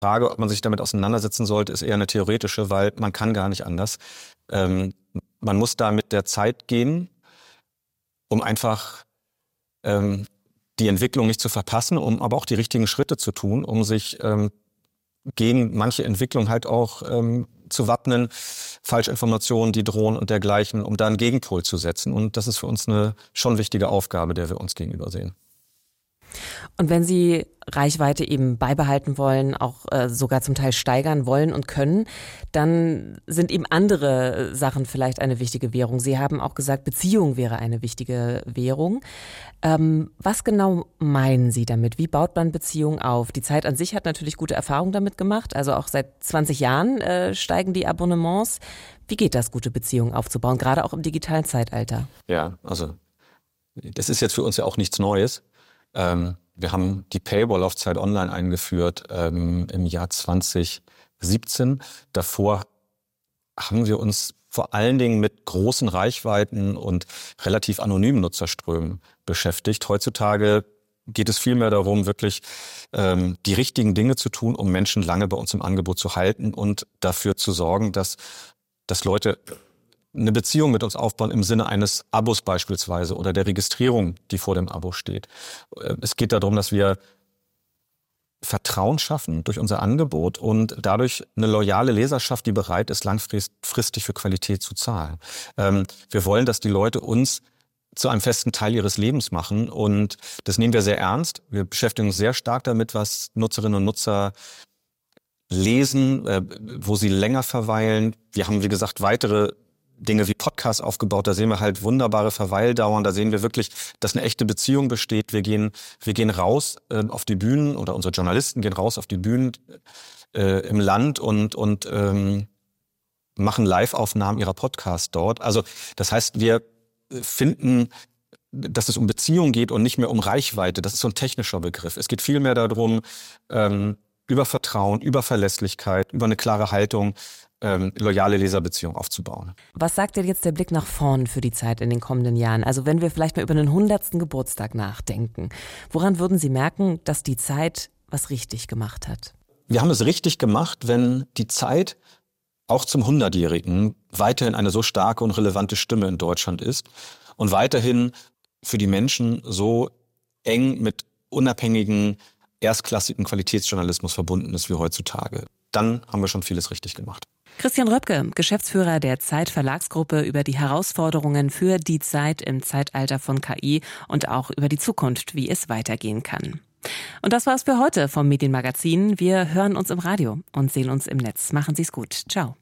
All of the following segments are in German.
Frage, ob man sich damit auseinandersetzen sollte, ist eher eine theoretische, weil man kann gar nicht anders. Man muss da mit der Zeit gehen, um einfach die Entwicklung nicht zu verpassen, um aber auch die richtigen Schritte zu tun, um sich gegen manche Entwicklung halt auch zu wappnen, Falschinformationen, die drohen und dergleichen, um da einen Gegenpol zu setzen. Und das ist für uns eine schon wichtige Aufgabe, der wir uns gegenüber sehen. Und wenn Sie Reichweite eben beibehalten wollen, auch sogar zum Teil steigern wollen und können, dann sind eben andere Sachen vielleicht eine wichtige Währung. Sie haben auch gesagt, Beziehung wäre eine wichtige Währung. Was genau meinen Sie damit? Wie baut man Beziehungen auf? Die Zeit an sich hat natürlich gute Erfahrungen damit gemacht. Also auch seit 20 Jahren steigen die Abonnements. Wie geht das, gute Beziehungen aufzubauen, gerade auch im digitalen Zeitalter? Ja, also das ist jetzt für uns ja auch nichts Neues. Wir haben die Paywall auf Zeit Online eingeführt im Jahr 2017. Davor haben wir uns vor allen Dingen mit großen Reichweiten und relativ anonymen Nutzerströmen beschäftigt. Heutzutage geht es vielmehr darum, wirklich die richtigen Dinge zu tun, um Menschen lange bei uns im Angebot zu halten und dafür zu sorgen, dass Leute eine Beziehung mit uns aufbauen im Sinne eines Abos beispielsweise oder der Registrierung, die vor dem Abo steht. Es geht darum, dass wir Vertrauen schaffen durch unser Angebot und dadurch eine loyale Leserschaft, die bereit ist, langfristig für Qualität zu zahlen. Wir wollen, dass die Leute uns zu einem festen Teil ihres Lebens machen und das nehmen wir sehr ernst. Wir beschäftigen uns sehr stark damit, was Nutzerinnen und Nutzer lesen, wo sie länger verweilen. Wir haben, wie gesagt, weitere Dinge wie Podcasts aufgebaut, da sehen wir halt wunderbare Verweildauern, da sehen wir wirklich, dass eine echte Beziehung besteht. Wir gehen raus auf die Bühnen oder unsere Journalisten gehen raus auf die Bühnen im Land und machen Live-Aufnahmen ihrer Podcasts dort. Also das heißt, wir finden, dass es um Beziehung geht und nicht mehr um Reichweite. Das ist so ein technischer Begriff. Es geht vielmehr darum, über Vertrauen, über Verlässlichkeit, über eine klare Haltung, loyale Leserbeziehung aufzubauen. Was sagt denn jetzt der Blick nach vorn für die Zeit in den kommenden Jahren? Also wenn wir vielleicht mal über den 100. Geburtstag nachdenken, woran würden Sie merken, dass die Zeit was richtig gemacht hat? Wir haben es richtig gemacht, wenn die Zeit auch zum 100-Jährigen weiterhin eine so starke und relevante Stimme in Deutschland ist und weiterhin für die Menschen so eng mit unabhängigen, erstklassigen Qualitätsjournalismus verbunden ist wie heutzutage. Dann haben wir schon vieles richtig gemacht. Christian Röpke, Geschäftsführer der Zeit Verlagsgruppe, über die Herausforderungen für die Zeit im Zeitalter von KI und auch über die Zukunft, wie es weitergehen kann. Und das war's für heute vom Medienmagazin. Wir hören uns im Radio und sehen uns im Netz. Machen Sie's gut. Ciao.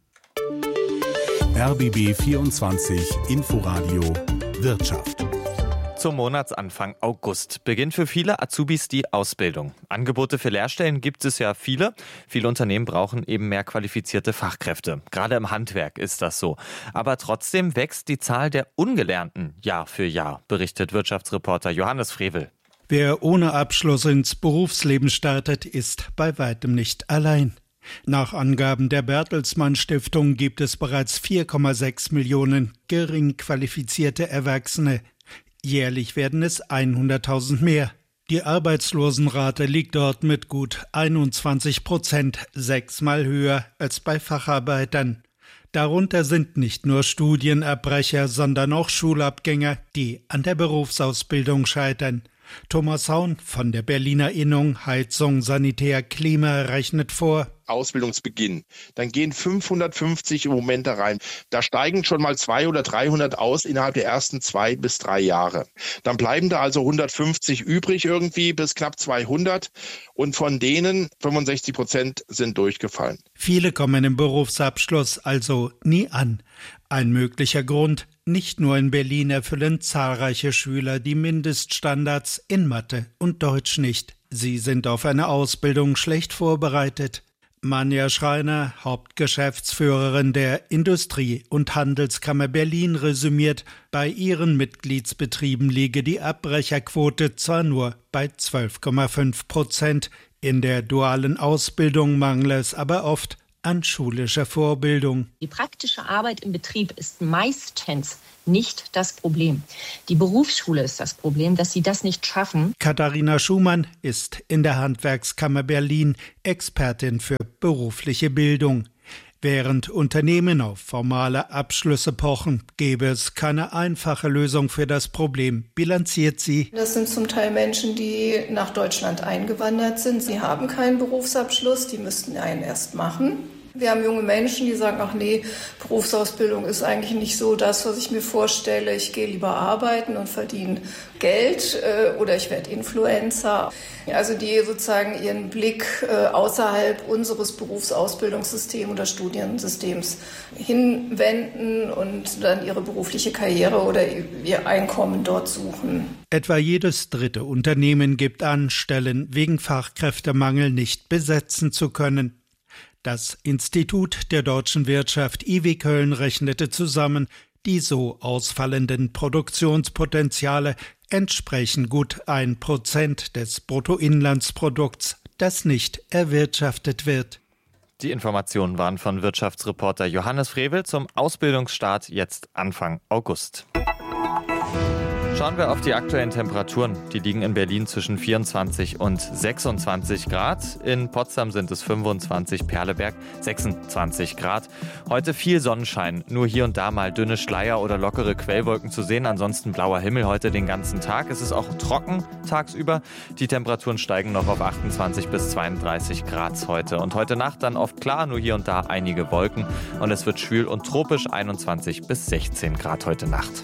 RBB 24 Inforadio Wirtschaft. Zum Monatsanfang August beginnt für viele Azubis die Ausbildung. Angebote für Lehrstellen gibt es ja viele. Viele Unternehmen brauchen eben mehr qualifizierte Fachkräfte. Gerade im Handwerk ist das so. Aber trotzdem wächst die Zahl der Ungelernten Jahr für Jahr, berichtet Wirtschaftsreporter Johannes Frevel. Wer ohne Abschluss ins Berufsleben startet, ist bei weitem nicht allein. Nach Angaben der Bertelsmann Stiftung gibt es bereits 4,6 Millionen gering qualifizierte Erwachsene. Jährlich werden es 100.000 mehr. Die Arbeitslosenrate liegt dort mit gut 21%, 6-mal höher als bei Facharbeitern. Darunter sind nicht nur Studienabbrecher, sondern auch Schulabgänger, die an der Berufsausbildung scheitern. Thomas Haun von der Berliner Innung Heizung, Sanitär, Klima rechnet vor. Ausbildungsbeginn. Dann gehen 550 im Moment da rein. Da steigen schon mal 200 oder 300 aus innerhalb der ersten 2 bis 3 Jahre. Dann bleiben da also 150 übrig irgendwie bis knapp 200 und von denen 65% sind durchgefallen. Viele kommen im Berufsabschluss also nie an. Ein möglicher Grund: Nicht nur in Berlin erfüllen zahlreiche Schüler die Mindeststandards in Mathe und Deutsch nicht. Sie sind auf eine Ausbildung schlecht vorbereitet. Manja Schreiner, Hauptgeschäftsführerin der Industrie- und Handelskammer Berlin, resümiert, bei ihren Mitgliedsbetrieben liege die Abbrecherquote zwar nur bei 12,5%. In der dualen Ausbildung mangle es aber oft an schulischer Vorbildung. Die praktische Arbeit im Betrieb ist meistens nicht das Problem. Die Berufsschule ist das Problem, dass sie das nicht schaffen. Katharina Schumann ist in der Handwerkskammer Berlin Expertin für berufliche Bildung. Während Unternehmen auf formale Abschlüsse pochen, gäbe es keine einfache Lösung für das Problem, bilanziert sie. Das sind zum Teil Menschen, die nach Deutschland eingewandert sind. Sie haben keinen Berufsabschluss, die müssten einen erst machen. Wir haben junge Menschen, die sagen, ach nee, Berufsausbildung ist eigentlich nicht so das, was ich mir vorstelle. Ich gehe lieber arbeiten und verdiene Geld oder ich werde Influencer. Also die sozusagen ihren Blick außerhalb unseres Berufsausbildungssystems oder Studiensystems hinwenden und dann ihre berufliche Karriere oder ihr Einkommen dort suchen. Etwa jedes dritte Unternehmen gibt an, Stellen wegen Fachkräftemangel nicht besetzen zu können. Das Institut der deutschen Wirtschaft IW Köln rechnete zusammen, die so ausfallenden Produktionspotenziale entsprechen gut 1% des Bruttoinlandsprodukts, das nicht erwirtschaftet wird. Die Informationen waren von Wirtschaftsreporter Johannes Frevel zum Ausbildungsstart jetzt Anfang August. Schauen wir auf die aktuellen Temperaturen. Die liegen in Berlin zwischen 24 und 26 Grad. In Potsdam sind es 25, Perleberg 26 Grad. Heute viel Sonnenschein, nur hier und da mal dünne Schleier oder lockere Quellwolken zu sehen. Ansonsten blauer Himmel heute den ganzen Tag. Es ist auch trocken tagsüber. Die Temperaturen steigen noch auf 28 bis 32 Grad heute. Und heute Nacht dann oft klar, nur hier und da einige Wolken. Und es wird schwül und tropisch, 21 bis 16 Grad heute Nacht.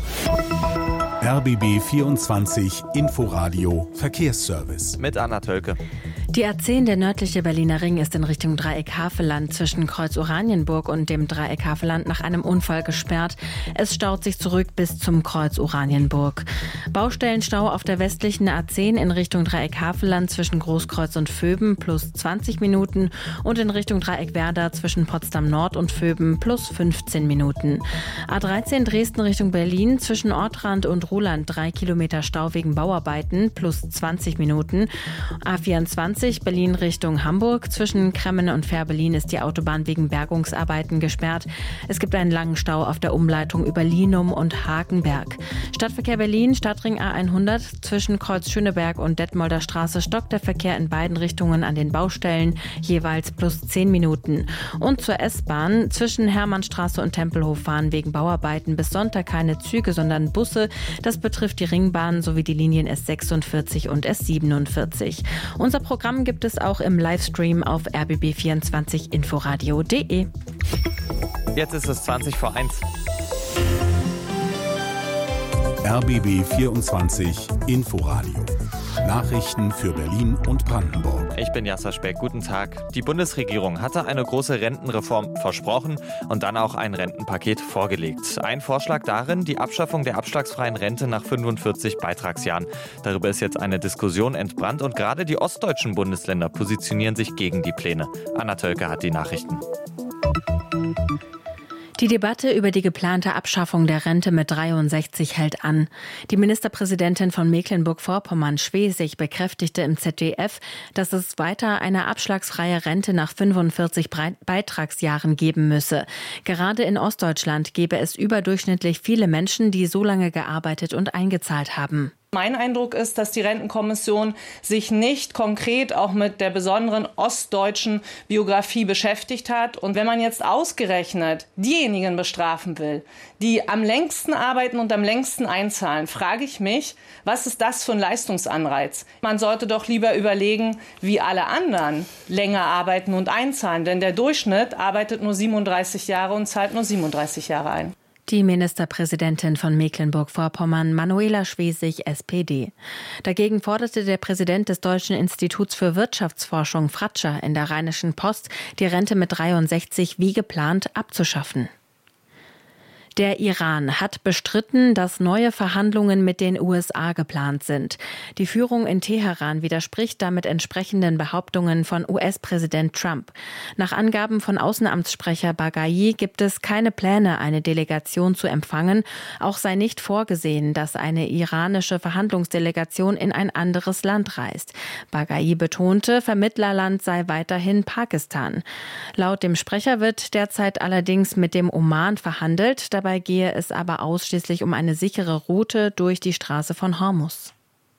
RBB 24 Inforadio Verkehrsservice. Mit Anna Tölke. Die A10, der nördliche Berliner Ring, ist in Richtung Dreieck Havelland zwischen Kreuz Oranienburg und dem Dreieck Havelland nach einem Unfall gesperrt. Es staut sich zurück bis zum Kreuz Oranienburg. Baustellenstau auf der westlichen A10 in Richtung Dreieck Havelland zwischen Großkreuz und Vöben plus 20 Minuten und in Richtung Dreieck Werder zwischen Potsdam Nord und Vöben plus 15 Minuten. A13 Dresden Richtung Berlin zwischen Ortrand und Ruhland 3 Kilometer Stau wegen Bauarbeiten plus 20 Minuten. A24 Berlin Richtung Hamburg. Zwischen Kremmen und Fährberlin ist die Autobahn wegen Bergungsarbeiten gesperrt. Es gibt einen langen Stau auf der Umleitung über Linum und Hakenberg. Stadtverkehr Berlin, Stadtring A100. Zwischen Kreuz Schöneberg und Detmolder Straße stockt der Verkehr in beiden Richtungen an den Baustellen, jeweils plus 10 Minuten. Und zur S-Bahn. Zwischen Hermannstraße und Tempelhof fahren wegen Bauarbeiten bis Sonntag keine Züge, sondern Busse. Das betrifft die Ringbahn sowie die Linien S46 und S47. Unser Programm gibt es auch im Livestream auf rbb24inforadio.de. Jetzt ist es 20 vor 1. RBB 24 Inforadio. Nachrichten für Berlin und Brandenburg. Ich bin Jasser Speck, guten Tag. Die Bundesregierung hatte eine große Rentenreform versprochen und dann auch ein Rentenpaket vorgelegt. Ein Vorschlag darin, die Abschaffung der abschlagsfreien Rente nach 45 Beitragsjahren. Darüber ist jetzt eine Diskussion entbrannt und gerade die ostdeutschen Bundesländer positionieren sich gegen die Pläne. Anna Tölke hat die Nachrichten. Die Debatte über die geplante Abschaffung der Rente mit 63 hält an. Die Ministerpräsidentin von Mecklenburg-Vorpommern, Schwesig, bekräftigte im ZDF, dass es weiter eine abschlagsfreie Rente nach 45 Beitragsjahren geben müsse. Gerade in Ostdeutschland gäbe es überdurchschnittlich viele Menschen, die so lange gearbeitet und eingezahlt haben. Mein Eindruck ist, dass die Rentenkommission sich nicht konkret auch mit der besonderen ostdeutschen Biografie beschäftigt hat. Und wenn man jetzt ausgerechnet diejenigen bestrafen will, die am längsten arbeiten und am längsten einzahlen, frage ich mich, was ist das für ein Leistungsanreiz? Man sollte doch lieber überlegen, wie alle anderen länger arbeiten und einzahlen. Denn der Durchschnitt arbeitet nur 37 Jahre und zahlt nur 37 Jahre ein. Die Ministerpräsidentin von Mecklenburg-Vorpommern, Manuela Schwesig, SPD. Dagegen forderte der Präsident des Deutschen Instituts für Wirtschaftsforschung, Fratscher, in der Rheinischen Post, die Rente mit 63 wie geplant abzuschaffen. Der Iran hat bestritten, dass neue Verhandlungen mit den USA geplant sind. Die Führung in Teheran widerspricht damit entsprechenden Behauptungen von US-Präsident Trump. Nach Angaben von Außenamtssprecher Baghai gibt es keine Pläne, eine Delegation zu empfangen. Auch sei nicht vorgesehen, dass eine iranische Verhandlungsdelegation in ein anderes Land reist. Baghai betonte, Vermittlerland sei weiterhin Pakistan. Laut dem Sprecher wird derzeit allerdings mit dem Oman verhandelt. Dabei gehe es aber ausschließlich um eine sichere Route durch die Straße von Hormuz.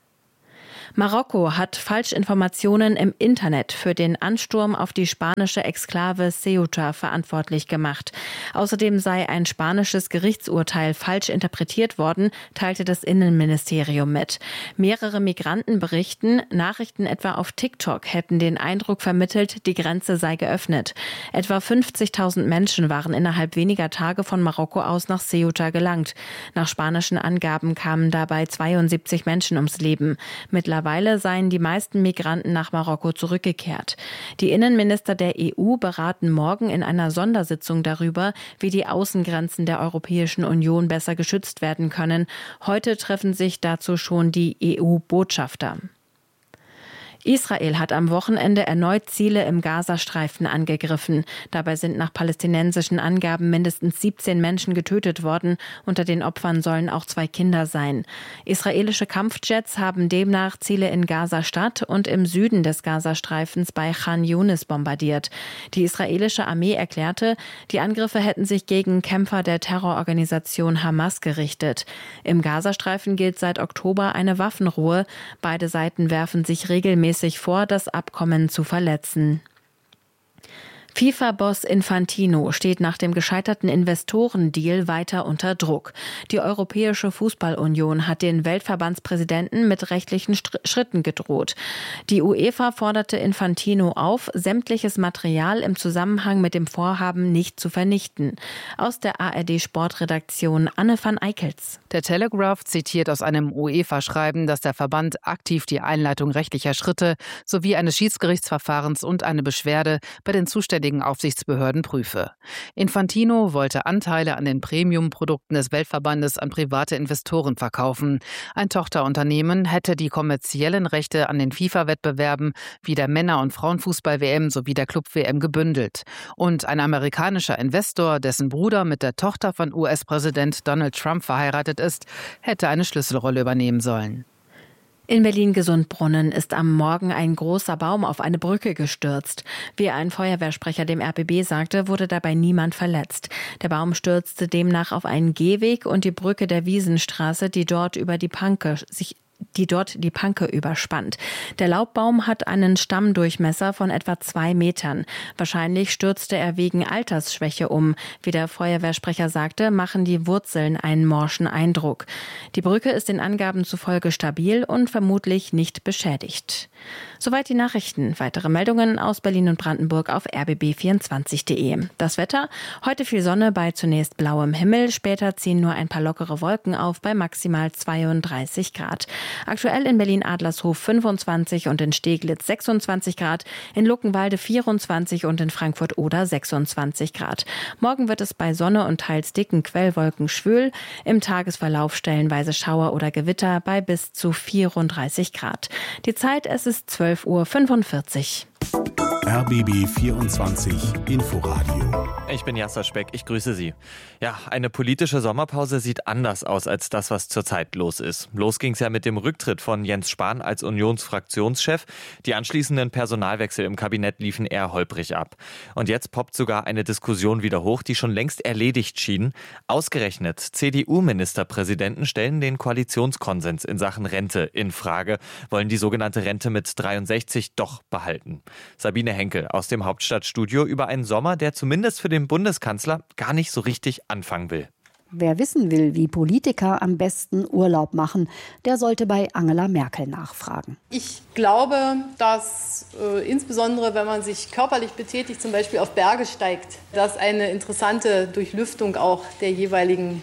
Marokko hat Falschinformationen im Internet für den Ansturm auf die spanische Exklave Ceuta verantwortlich gemacht. Außerdem sei ein spanisches Gerichtsurteil falsch interpretiert worden, teilte das Innenministerium mit. Mehrere Migranten berichten, Nachrichten etwa auf TikTok hätten den Eindruck vermittelt, die Grenze sei geöffnet. Etwa 50.000 Menschen waren innerhalb weniger Tage von Marokko aus nach Ceuta gelangt. Nach spanischen Angaben kamen dabei 72 Menschen ums Leben. Mittlerweile seien die meisten Migranten nach Marokko zurückgekehrt. Die Innenminister der EU beraten morgen in einer Sondersitzung darüber, wie die Außengrenzen der Europäischen Union besser geschützt werden können. Heute treffen sich dazu schon die EU-Botschafter. Israel hat am Wochenende erneut Ziele im Gazastreifen angegriffen. Dabei sind nach palästinensischen Angaben mindestens 17 Menschen getötet worden. Unter den Opfern sollen auch 2 Kinder sein. Israelische Kampfjets haben demnach Ziele in Gaza-Stadt und im Süden des Gazastreifens bei Khan Yunis bombardiert. Die israelische Armee erklärte, die Angriffe hätten sich gegen Kämpfer der Terrororganisation Hamas gerichtet. Im Gazastreifen gilt seit Oktober eine Waffenruhe. Beide Seiten werfen sich regelmäßig vor, das Abkommen zu verletzen. FIFA-Boss Infantino steht nach dem gescheiterten Investorendeal weiter unter Druck. Die Europäische Fußballunion hat den Weltverbandspräsidenten mit rechtlichen Schritten gedroht. Die UEFA forderte Infantino auf, sämtliches Material im Zusammenhang mit dem Vorhaben nicht zu vernichten. Aus der ARD-Sportredaktion Anne van Eickels. Der Telegraph zitiert aus einem UEFA-Schreiben, dass der Verband aktiv die Einleitung rechtlicher Schritte sowie eines Schiedsgerichtsverfahrens und eine Beschwerde bei den zuständigen Aufsichtsbehörden prüfe. Infantino wollte Anteile an den Premium-Produkten des Weltverbandes an private Investoren verkaufen. Ein Tochterunternehmen hätte die kommerziellen Rechte an den FIFA-Wettbewerben wie der Männer- und Frauenfußball-WM sowie der Club-WM gebündelt. Und ein amerikanischer Investor, dessen Bruder mit der Tochter von US-Präsident Donald Trump verheiratet ist, hätte eine Schlüsselrolle übernehmen sollen. In Berlin-Gesundbrunnen ist am Morgen ein großer Baum auf eine Brücke gestürzt. Wie ein Feuerwehrsprecher dem RBB sagte, wurde dabei niemand verletzt. Der Baum stürzte demnach auf einen Gehweg und die Brücke der Wiesenstraße, die dort die Panke überspannt. Der Laubbaum hat einen Stammdurchmesser von etwa 2 Metern. Wahrscheinlich stürzte er wegen Altersschwäche um. Wie der Feuerwehrsprecher sagte, machen die Wurzeln einen morschen Eindruck. Die Brücke ist den Angaben zufolge stabil und vermutlich nicht beschädigt. Soweit die Nachrichten. Weitere Meldungen aus Berlin und Brandenburg auf rbb24.de. Das Wetter: heute viel Sonne bei zunächst blauem Himmel. Später ziehen nur ein paar lockere Wolken auf bei maximal 32 Grad. Aktuell in Berlin-Adlershof 25 und in Steglitz 26 Grad, in Luckenwalde 24 und in Frankfurt-Oder 26 Grad. Morgen wird es bei Sonne und teils dicken Quellwolken schwül. Im Tagesverlauf stellenweise Schauer oder Gewitter bei bis zu 34 Grad. Die Zeit, es ist 12:45 Uhr. RBB 24 Inforadio. Ich bin Jasser Speck, ich grüße Sie. Ja, eine politische Sommerpause sieht anders aus als das, was zurzeit los ist. Los ging's ja mit dem Rücktritt von Jens Spahn als Unionsfraktionschef. Die anschließenden Personalwechsel im Kabinett liefen eher holprig ab. Und jetzt poppt sogar eine Diskussion wieder hoch, die schon längst erledigt schien. Ausgerechnet CDU-Ministerpräsidenten stellen den Koalitionskonsens in Sachen Rente in Frage, wollen die sogenannte Rente mit 63 doch behalten. Sabine Henkel aus dem Hauptstadtstudio über einen Sommer, der zumindest für den Bundeskanzler gar nicht so richtig anfangen will. Wer wissen will, wie Politiker am besten Urlaub machen, der sollte bei Angela Merkel nachfragen. Ich glaube, dass insbesondere, wenn man sich körperlich betätigt, zum Beispiel auf Berge steigt, dass eine interessante Durchlüftung auch der jeweiligen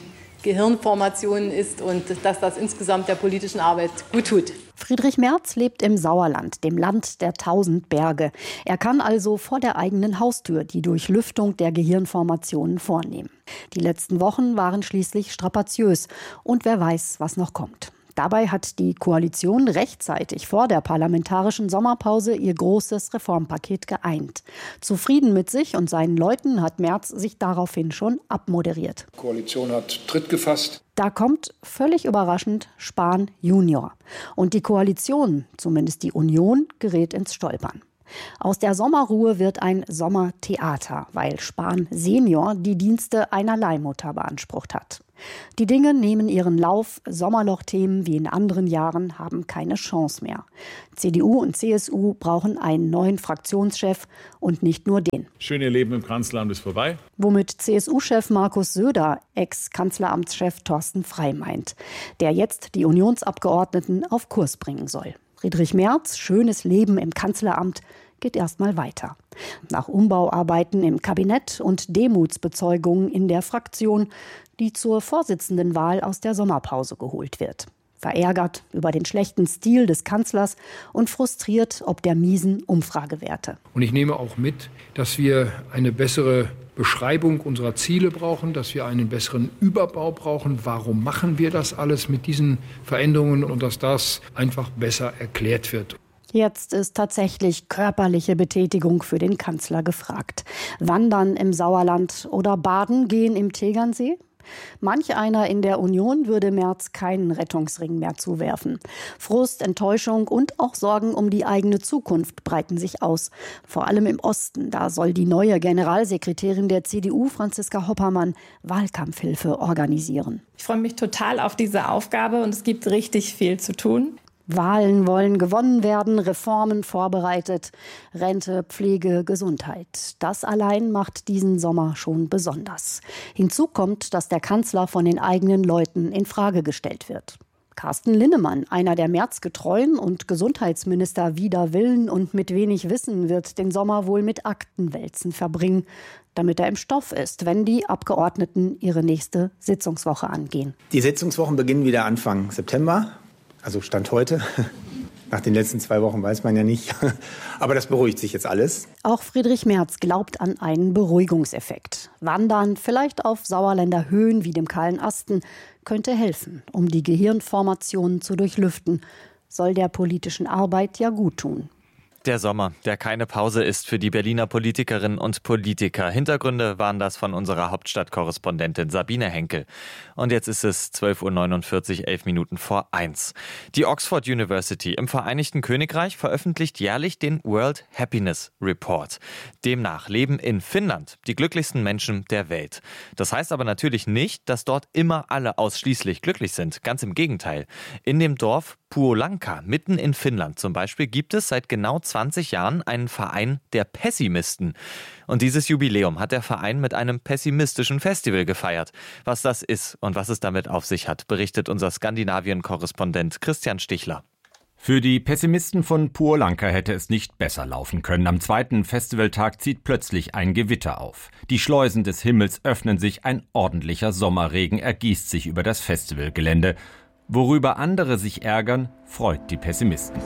Gehirnformation ist und dass das insgesamt der politischen Arbeit gut tut. Friedrich Merz lebt im Sauerland, dem Land der 1000 Berge. Er kann also vor der eigenen Haustür die Durchlüftung der Gehirnformationen vornehmen. Die letzten Wochen waren schließlich strapaziös und wer weiß, was noch kommt. Dabei hat die Koalition rechtzeitig vor der parlamentarischen Sommerpause ihr großes Reformpaket geeint. Zufrieden mit sich und seinen Leuten hat Merz sich daraufhin schon abmoderiert. Die Koalition hat Tritt gefasst. Da kommt völlig überraschend Spahn Junior. Und die Koalition, zumindest die Union, gerät ins Stolpern. Aus der Sommerruhe wird ein Sommertheater, weil Spahn Senior die Dienste einer Leihmutter beansprucht hat. Die Dinge nehmen ihren Lauf, Sommerlochthemen wie in anderen Jahren haben keine Chance mehr. CDU und CSU brauchen einen neuen Fraktionschef und nicht nur den. Schöne Leben im Kanzleramt ist vorbei. Womit CSU-Chef Markus Söder Ex-Kanzleramtschef Thorsten Frey meint, der jetzt die Unionsabgeordneten auf Kurs bringen soll. Friedrich Merz, schönes Leben im Kanzleramt, geht erstmal weiter. Nach Umbauarbeiten im Kabinett und Demutsbezeugungen in der Fraktion, die zur Vorsitzendenwahl aus der Sommerpause geholt wird. Verärgert über den schlechten Stil des Kanzlers und frustriert ob der miesen Umfragewerte. Und ich nehme auch mit, dass wir eine bessere Beschreibung unserer Ziele brauchen, dass wir einen besseren Überbau brauchen. Warum machen wir das alles mit diesen Veränderungen und dass das einfach besser erklärt wird. Jetzt ist tatsächlich körperliche Betätigung für den Kanzler gefragt. Wandern im Sauerland oder baden gehen im Tegernsee? Manch einer in der Union würde Merz keinen Rettungsring mehr zuwerfen. Frust, Enttäuschung und auch Sorgen um die eigene Zukunft breiten sich aus. Vor allem im Osten, da soll die neue Generalsekretärin der CDU, Franziska Hoppermann, Wahlkampfhilfe organisieren. Ich freue mich total auf diese Aufgabe und es gibt richtig viel zu tun. Wahlen wollen gewonnen werden, Reformen vorbereitet, Rente, Pflege, Gesundheit. Das allein macht diesen Sommer schon besonders. Hinzu kommt, dass der Kanzler von den eigenen Leuten in Frage gestellt wird. Carsten Linnemann, einer der Merz-Getreuen und Gesundheitsminister wider Willen und mit wenig Wissen, wird den Sommer wohl mit Aktenwälzen verbringen, damit er im Stoff ist, wenn die Abgeordneten ihre nächste Sitzungswoche angehen. Die Sitzungswochen beginnen wieder Anfang September. Also Stand heute. Nach den letzten 2 Wochen weiß man ja nicht. Aber das beruhigt sich jetzt alles. Auch Friedrich Merz glaubt an einen Beruhigungseffekt. Wandern, vielleicht auf Sauerländer Höhen wie dem Kahlen Asten, könnte helfen, um die Gehirnformationen zu durchlüften. Soll der politischen Arbeit ja gut tun. Der Sommer, der keine Pause ist für die Berliner Politikerinnen und Politiker. Hintergründe waren das von unserer Hauptstadtkorrespondentin Sabine Henkel. Und jetzt ist es 12:49 Uhr, 11 Minuten vor 1. Die Oxford University im Vereinigten Königreich veröffentlicht jährlich den World Happiness Report. Demnach leben in Finnland die glücklichsten Menschen der Welt. Das heißt aber natürlich nicht, dass dort immer alle ausschließlich glücklich sind. Ganz im Gegenteil. In dem Dorf Puolanka, mitten in Finnland zum Beispiel, gibt es seit genau 20 Jahren einen Verein der Pessimisten. Und dieses Jubiläum hat der Verein mit einem pessimistischen Festival gefeiert. Was das ist und was es damit auf sich hat, berichtet unser Skandinavien-Korrespondent Christian Stichler. Für die Pessimisten von Puolanka hätte es nicht besser laufen können. Am zweiten Festivaltag zieht plötzlich ein Gewitter auf. Die Schleusen des Himmels öffnen sich, ein ordentlicher Sommerregen ergießt sich über das Festivalgelände. Worüber andere sich ärgern, freut die Pessimisten.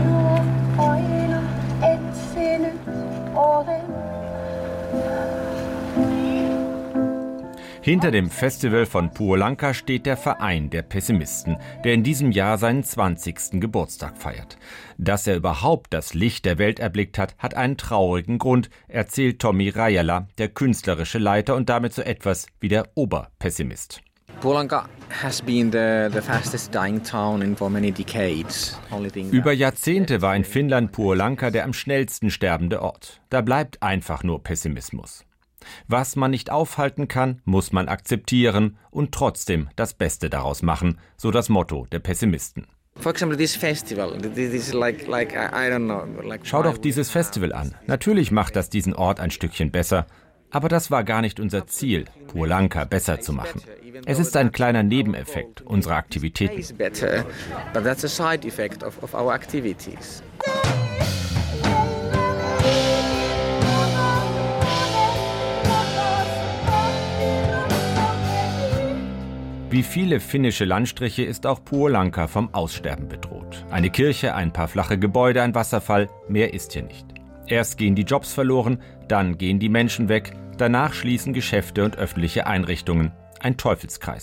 Hinter dem Festival von Puolanka steht der Verein der Pessimisten, der in diesem Jahr seinen 20. Geburtstag feiert. Dass er überhaupt das Licht der Welt erblickt hat, hat einen traurigen Grund, erzählt Tommi Rajala, der künstlerische Leiter und damit so etwas wie der Oberpessimist. Über Jahrzehnte war in Finnland Puolanka der am schnellsten sterbende Ort. Da bleibt einfach nur Pessimismus. Was man nicht aufhalten kann, muss man akzeptieren und trotzdem das Beste daraus machen, so das Motto der Pessimisten. Schau doch dieses Festival an. Natürlich macht das diesen Ort ein Stückchen besser. Aber das war gar nicht unser Ziel, Puolanka besser zu machen. Es ist ein kleiner Nebeneffekt unserer Aktivitäten. Wie Wie viele finnische Landstriche ist auch Puolanka vom Aussterben bedroht. Eine Kirche, ein paar flache Gebäude, ein Wasserfall, mehr ist hier nicht. Erst gehen die Jobs verloren, dann gehen die Menschen weg, danach schließen Geschäfte und öffentliche Einrichtungen. Ein Teufelskreis.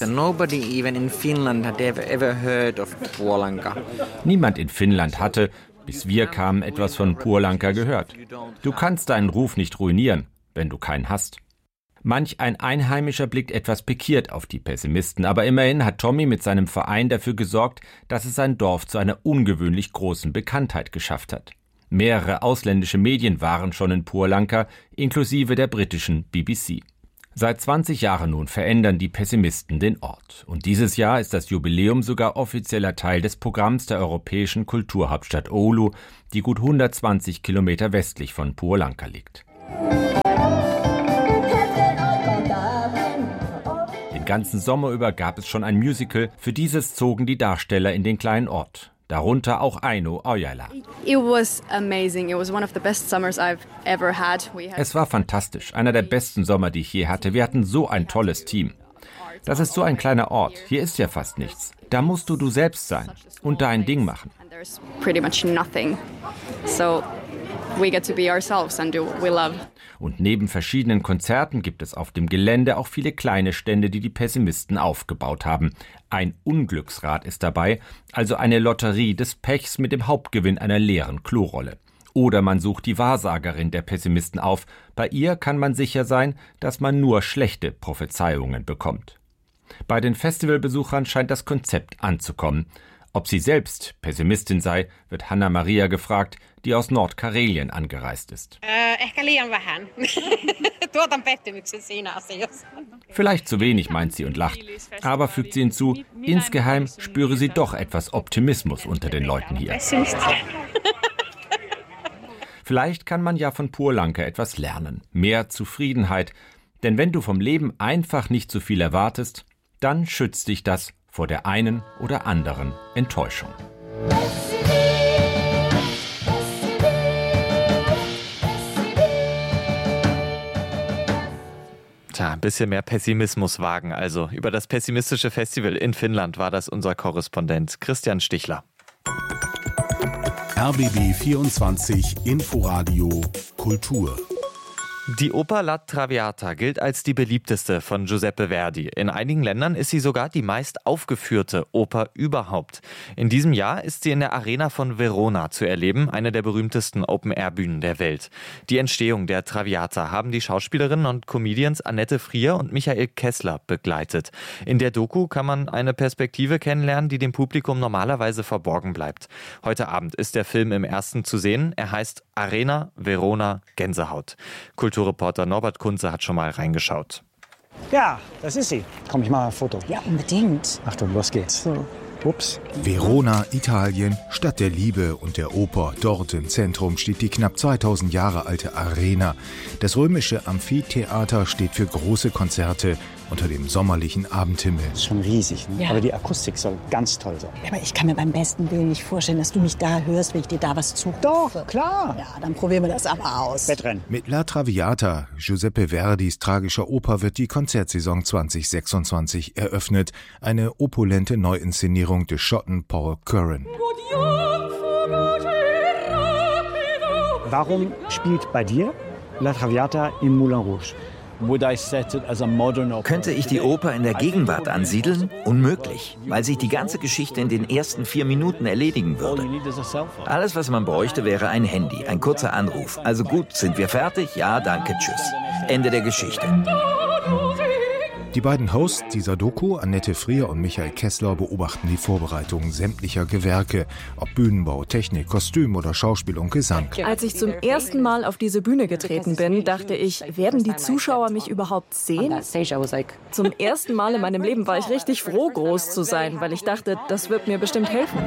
Niemand in Finnland hatte, bis wir kamen, etwas von Puolanka gehört. Du kannst deinen Ruf nicht ruinieren, wenn du keinen hast. Manch ein Einheimischer blickt etwas pikiert auf die Pessimisten, aber immerhin hat Tommy mit seinem Verein dafür gesorgt, dass es sein Dorf zu einer ungewöhnlich großen Bekanntheit geschafft hat. Mehrere ausländische Medien waren schon in Puolanka, inklusive der britischen BBC. Seit 20 Jahren nun verändern die Pessimisten den Ort. Und dieses Jahr ist das Jubiläum sogar offizieller Teil des Programms der europäischen Kulturhauptstadt Oulu, die gut 120 Kilometer westlich von Puolanka liegt. Den ganzen Sommer über gab es schon ein Musical. Für dieses zogen die Darsteller in den kleinen Ort. Darunter auch Aino Ojala. Es war fantastisch, einer der besten Sommer, die ich je hatte. Wir hatten so ein tolles Team. Das ist so ein kleiner Ort, hier ist ja fast nichts. Da musst du selbst sein und dein Ding machen. Und neben verschiedenen Konzerten gibt es auf dem Gelände auch viele kleine Stände, die die Pessimisten aufgebaut haben. Ein Unglücksrad ist dabei, also eine Lotterie des Pechs mit dem Hauptgewinn einer leeren Klorolle. Oder man sucht die Wahrsagerin der Pessimisten auf. Bei ihr kann man sicher sein, dass man nur schlechte Prophezeiungen bekommt. Bei den Festivalbesuchern scheint das Konzept anzukommen. Ob sie selbst Pessimistin sei, wird Hanna-Maria gefragt, die aus Nordkarelien angereist ist. Vielleicht zu wenig, meint sie und lacht. Aber, fügt sie hinzu, insgeheim spüre sie doch etwas Optimismus unter den Leuten hier. Vielleicht kann man ja von Puolanka etwas lernen. Mehr Zufriedenheit. Denn wenn du vom Leben einfach nicht zu viel erwartest, dann schützt dich das vor der einen oder anderen Enttäuschung. Tja, ein bisschen mehr Pessimismus wagen. Also über das pessimistische Festival in Finnland war das unser Korrespondent Christian Stichler. RBB 24 Inforadio Kultur. Die Oper La Traviata gilt als die beliebteste von Giuseppe Verdi. In einigen Ländern ist sie sogar die meist aufgeführte Oper überhaupt. In diesem Jahr ist sie in der Arena von Verona zu erleben, eine der berühmtesten Open-Air-Bühnen der Welt. Die Entstehung der Traviata haben die Schauspielerinnen und Comedians Annette Frier und Michael Kessler begleitet. In der Doku kann man eine Perspektive kennenlernen, die dem Publikum normalerweise verborgen bleibt. Heute Abend ist der Film im Ersten zu sehen. Er heißt Arena Verona Gänsehaut. Kulturreporter Norbert Kunze hat schon mal reingeschaut. Ja, das ist sie. Komm, ich mache ein Foto. Ja, unbedingt. Achtung, los geht's. So. Ups. Verona, Italien, Stadt der Liebe und der Oper. Dort im Zentrum steht die knapp 2000 Jahre alte Arena. Das römische Amphitheater steht für große Konzerte unter dem sommerlichen Abendhimmel. Das ist schon riesig, ne? Ja. Aber die Akustik soll ganz toll sein. Aber ich kann mir beim besten Willen nicht vorstellen, dass du mich da hörst, wenn ich dir da was zurufe. Doch, klar. Ja, dann probieren wir das aber aus. Wettrennen. Mit La Traviata, Giuseppe Verdis tragischer Oper, wird die Konzertsaison 2026 eröffnet. Eine opulente Neuinszenierung des Schotten Paul Curran. Warum spielt bei dir La Traviata in Moulin Rouge? Könnte ich die Oper in der Gegenwart ansiedeln? Unmöglich, weil sich die ganze Geschichte in den ersten 4 Minuten erledigen würde. Alles, was man bräuchte, wäre ein Handy, ein kurzer Anruf. Also gut, sind wir fertig? Ja, danke, tschüss. Ende der Geschichte. Die beiden Hosts dieser Doku, Annette Frier und Michael Kessler, beobachten die Vorbereitungen sämtlicher Gewerke, ob Bühnenbau, Technik, Kostüm oder Schauspiel und Gesang. Als ich zum ersten Mal auf diese Bühne getreten bin, dachte ich, werden die Zuschauer mich überhaupt sehen? Zum ersten Mal in meinem Leben war ich richtig froh, groß zu sein, weil ich dachte, das wird mir bestimmt helfen.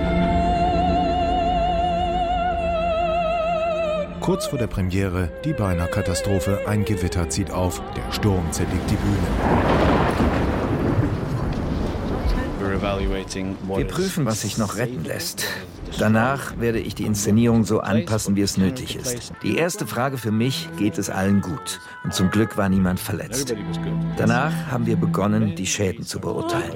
Kurz vor der Premiere die beinahe Katastrophe. Ein Gewitter zieht auf, der Sturm zerlegt die Bühne. Wir prüfen, was sich noch retten lässt. Danach werde ich die Inszenierung so anpassen, wie es nötig ist. Die erste Frage für mich: Geht es allen gut? Und zum Glück war niemand verletzt. Danach haben wir begonnen, die Schäden zu beurteilen.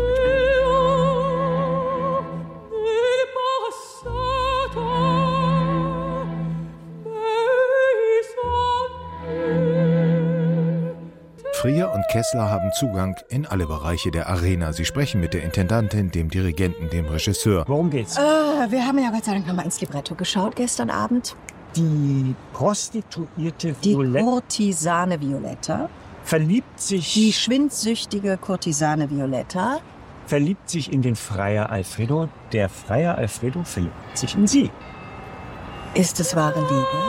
Frier und Kessler haben Zugang in alle Bereiche der Arena. Sie sprechen mit der Intendantin, dem Dirigenten, dem Regisseur. Worum geht's? Wir haben ja Gott sei Dank nochmal ins Libretto geschaut gestern Abend. Die Prostituierte Die Violetta Kurtisane Violetta. verliebt sich Die schwindsüchtige Kurtisane Violetta. in den Freier Alfredo. Der Freier Alfredo verliebt sich in sie. Ist es wahre Liebe?